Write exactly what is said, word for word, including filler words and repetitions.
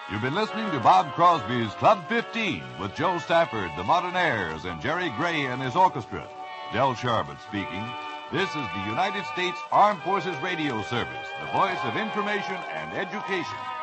You've been listening to Bob Crosby's Club fifteen with Joe Stafford, the Modernaires, and Jerry Gray and his orchestra. Del Sharbutt speaking. This is the United States Armed Forces Radio Service, the voice of information and education.